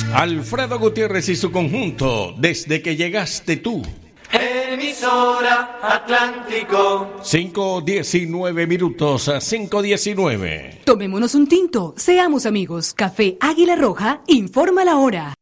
Alfredo Gutiérrez y su conjunto, desde que llegaste tú. Emisora Atlántico. 5:19 minutos a 5:19. Tomémonos un tinto, seamos amigos. Café Águila Roja informa la hora.